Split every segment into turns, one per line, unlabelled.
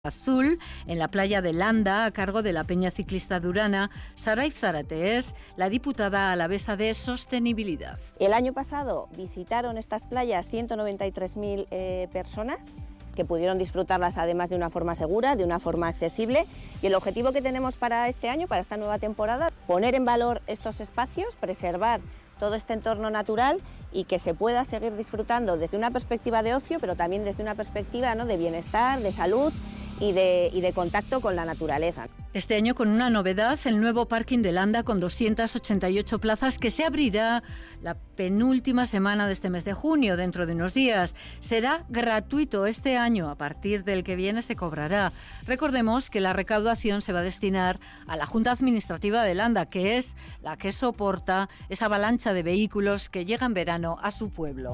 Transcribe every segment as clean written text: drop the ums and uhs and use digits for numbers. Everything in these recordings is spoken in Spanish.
Azul en la playa de Landa a cargo de la Peña Ciclista Durana. Saray Zárate es la diputada alavesa de Sostenibilidad.
El año pasado visitaron estas playas 193.000 personas que pudieron disfrutarlas además de una forma segura, de una forma accesible, y el objetivo que tenemos para este año, para esta nueva temporada, poner en valor estos espacios, preservar todo este entorno natural y que se pueda seguir disfrutando desde una perspectiva de ocio, pero también desde una perspectiva, ¿no?, de bienestar, de salud y de contacto con la naturaleza.
Este año con una novedad, el nuevo parking de Landa con 288 plazas que se abrirá la penúltima semana de este mes de junio, dentro de unos días. Será gratuito este año, a partir del que viene se cobrará. Recordemos que la recaudación se va a destinar a la Junta Administrativa de Landa, que es la que soporta esa avalancha de vehículos que llega en verano a su pueblo.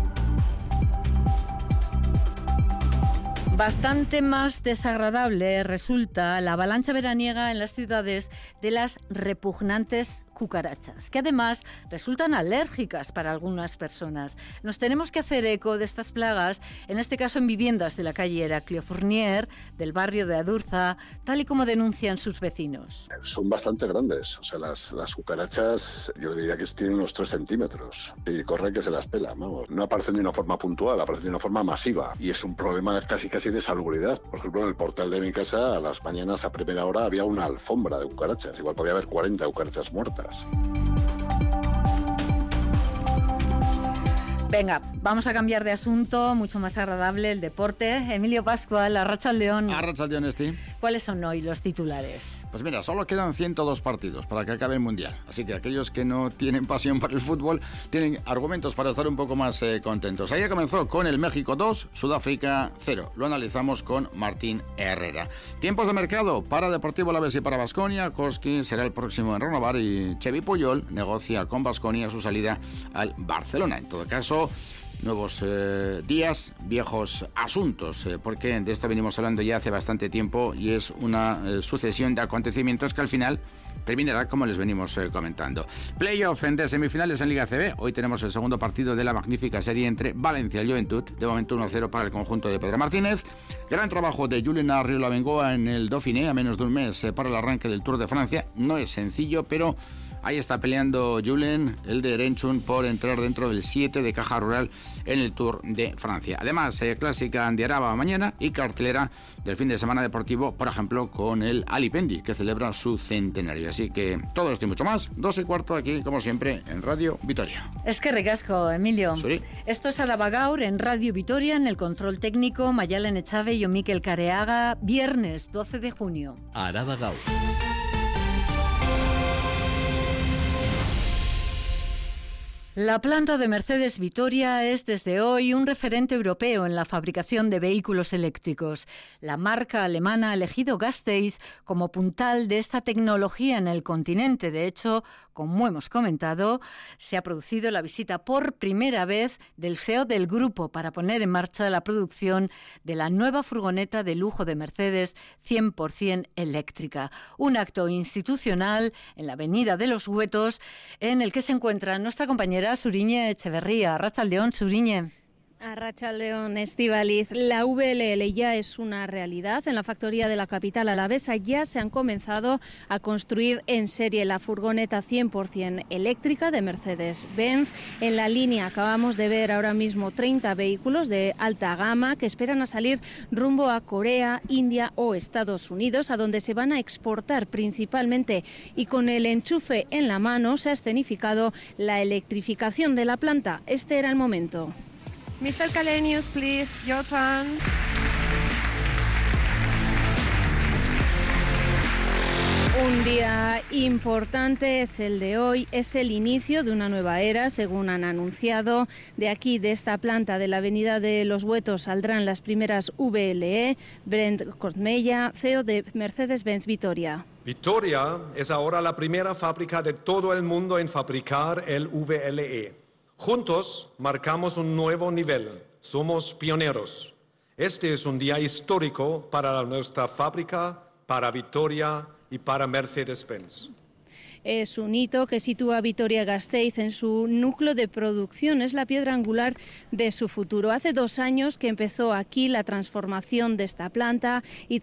Bastante más desagradable resulta la avalancha veraniega en las ciudades de las repugnantes cucarachas, que además resultan alérgicas para algunas personas. Nos tenemos que hacer eco de estas plagas, en este caso en viviendas de la calle Heraclio Fournier, del barrio de Adurza, tal y como denuncian sus vecinos.
Son bastante grandes, o sea, las cucarachas yo diría que tienen unos 3 centímetros y corre que se las pela, vamos. No aparecen de una forma puntual, aparecen de una forma masiva y es un problema casi de salubridad. Por ejemplo, en el portal de mi casa a las mañanas a primera hora había una alfombra de cucarachas, igual podía haber 40 cucarachas muertas.
Venga, vamos a cambiar de asunto, mucho más agradable, el deporte. Emilio Pascual, Arratsaldeon.
Arratsaldeon, Esti.
¿Cuáles son hoy los titulares?
Pues mira, solo quedan 102 partidos para que acabe el Mundial. Así que aquellos que no tienen pasión por el fútbol tienen argumentos para estar un poco más contentos. Ayer comenzó con el México 2, Sudáfrica 0. Lo analizamos con Martín Herrera. Tiempos de mercado para Deportivo Alavés y para Baskonia. Koski será el próximo en renovar y Xavi Puyol negocia con Baskonia su salida al Barcelona. En todo caso, nuevos días, viejos asuntos, porque de esto venimos hablando ya hace bastante tiempo y es una sucesión de acontecimientos que al final terminará como les venimos comentando. Playoff de semifinales en Liga CB. Hoy tenemos el segundo partido de la magnífica serie entre Valencia y Joventut. De momento 1-0 para el conjunto de Pedro Martínez. Gran trabajo de Julen Arriola-Bengoa en el Dauphiné a menos de un mes para el arranque del Tour de Francia. No es sencillo, pero ahí está peleando Julen, el de Erenchun, por entrar dentro del 7 de Caja Rural en el Tour de Francia. Además, clásica de Araba mañana y cartelera del fin de semana deportivo, por ejemplo, con el Alipendi, que celebra su centenario. Así que todo esto y mucho más, 2:15 aquí, como siempre, en Radio Vitoria.
Es que ricasco, Emilio.
Sí.
Esto es Araba Gaur en Radio Vitoria, en el control técnico, Mayalen Echave y yo, Mikel Careaga, viernes 12 de junio.
Araba Gaur.
La planta de Mercedes Vitoria es desde hoy un referente europeo en la fabricación de vehículos eléctricos. La marca alemana ha elegido Gasteiz como puntal de esta tecnología en el continente. De hecho, como hemos comentado, se ha producido la visita por primera vez del CEO del grupo para poner en marcha la producción de la nueva furgoneta de lujo de Mercedes 100% eléctrica. Un acto institucional en la Avenida de los Huetos en el que se encuentra nuestra compañera Suriñe Echeverría. Arratsaldeon, Suriñe.
Arratsaldeon, Estíbaliz. La VLL ya es una realidad. En la factoría de la capital alavesa ya se han comenzado a construir en serie la furgoneta 100% eléctrica de Mercedes-Benz. En la línea acabamos de ver ahora mismo 30 vehículos de alta gama que esperan a salir rumbo a Corea, India o Estados Unidos, a donde se van a exportar principalmente. Y con el enchufe en la mano se ha escenificado la electrificación de la planta. Este era el momento.
Mr. Kalenius, please, your turn.
Un día importante es el de hoy, es el inicio de una nueva era, según han anunciado. De aquí, de esta planta de la Avenida de los Huetos, saldrán las primeras VLE. Brent Kortmeyer, CEO de Mercedes-Benz Vitoria.
Vitoria es ahora la primera fábrica de todo el mundo en fabricar el VLE. Juntos marcamos un nuevo nivel, somos pioneros. Este es un día histórico para nuestra fábrica, para Vitoria y para Mercedes-Benz.
Es un hito que sitúa a Vitoria-Gasteiz en su núcleo de producción, es la piedra angular de su futuro. Hace 2 años que empezó aquí la transformación de esta planta y